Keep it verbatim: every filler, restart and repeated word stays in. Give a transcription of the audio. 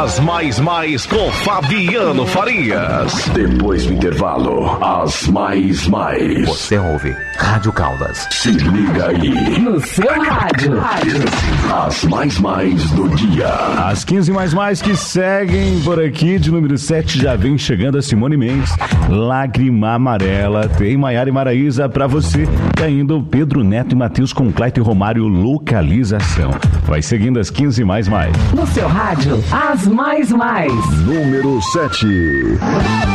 As Mais Mais com Fabiano Farias. Depois do intervalo, As Mais Mais. Você ouve Rádio Caldas. Se liga aí. No seu rádio. rádio. As Mais Mais do dia. As quinze mais mais que seguem por aqui. De número sete já vem chegando a Simone Mendes. Lágrima Amarela. Tem Maiara e Maraísa pra você. E ainda o Pedro Neto e Matheus com Clayton e Romário, Localização. Vai seguindo as quinze mais mais. No seu rádio, As Mais Mais. Número sete.